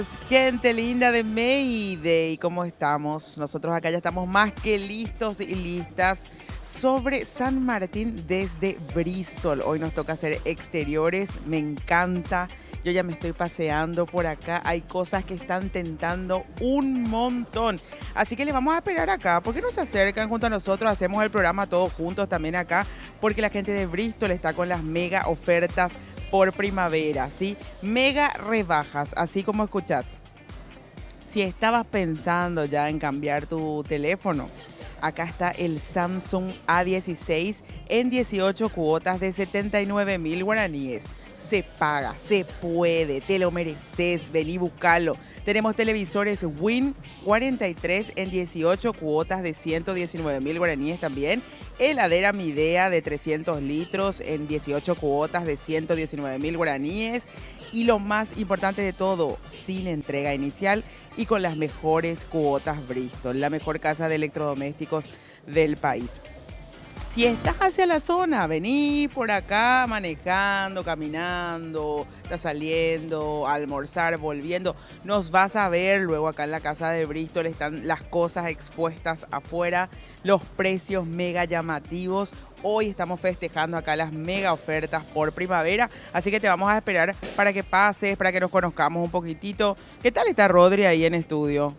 Gente linda de Mayday, ¿cómo estamos? Nosotros acá ya estamos más que listos y listas sobre San Martín desde Bristol. Hoy nos toca hacer exteriores, me encanta. Yo ya me estoy paseando por acá, hay cosas que están tentando un montón. Así que les vamos a esperar acá. ¿Por qué no se acercan junto a nosotros? Hacemos el programa todos juntos también acá, porque la gente de Bristol está con las mega ofertas por primavera, ¿sí? Mega rebajas, así como escuchas. Si estabas pensando ya en cambiar tu teléfono, acá está el Samsung A16 en 18 cuotas de 79.000 guaraníes. Se paga, se puede, te lo mereces, vení, buscalo. Tenemos televisores Win 43 en 18 cuotas de 119.000 guaraníes también. Heladera Midea de 300 litros en 18 cuotas de 119.000 guaraníes. Y lo más importante de todo, sin entrega inicial y con las mejores cuotas Bristol, la mejor casa de electrodomésticos del país. Si estás hacia la zona, vení por acá manejando, caminando, estás saliendo, a almorzar, volviendo, nos vas a ver luego acá en la casa de Bristol, están las cosas expuestas afuera, los precios mega llamativos. Hoy estamos festejando acá las mega ofertas por primavera, así que te vamos a esperar para que pases, para que nos conozcamos un poquitito. ¿Qué tal está Rodri ahí en estudio?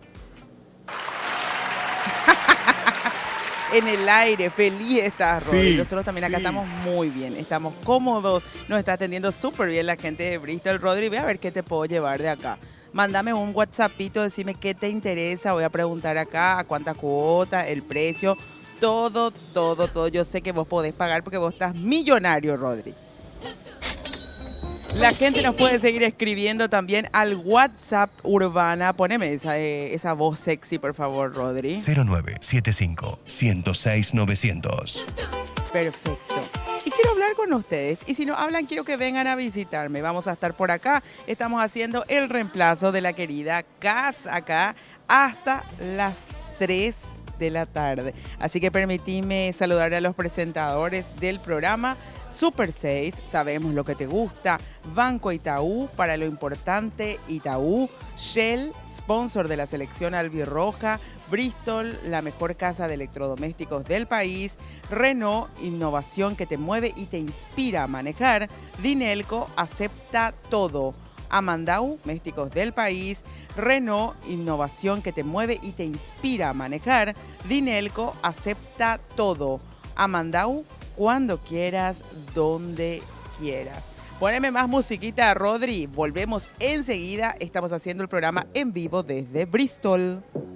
En el aire, feliz estás, Rodri. Sí, Nosotros también acá sí. estamos muy bien, estamos cómodos, nos está atendiendo súper bien la gente de Bristol. Rodri, voy a ver qué te puedo llevar de acá. Mándame un WhatsAppito, decime qué te interesa, voy a preguntar acá a cuánta cuota, el precio, todo, todo, todo. Yo sé que vos podés pagar porque vos estás millonario, Rodri. La gente nos puede seguir escribiendo también al WhatsApp Urbana. Poneme esa voz sexy, por favor, Rodri. 0975-106-900. Perfecto. Y quiero hablar con ustedes. Y si no hablan, quiero que vengan a visitarme. Vamos a estar por acá. Estamos haciendo el reemplazo de la querida Cas acá hasta las 3 de la tarde. Así que permitime saludar a los presentadores del programa. Super 6, sabemos lo que te gusta. Banco Itaú, para lo importante, Itaú. Shell, sponsor de la selección albirroja. Bristol, la mejor casa de electrodomésticos del país. Renault, innovación que te mueve y te inspira a manejar. Dinelco, acepta todo. Amandau, domésticos del país. Renault, innovación que te mueve y te inspira a manejar. Dinelco, acepta todo. Amandau, cuando quieras, donde quieras. Poneme más musiquita, Rodri. Volvemos enseguida. Estamos haciendo el programa en vivo desde Bristol.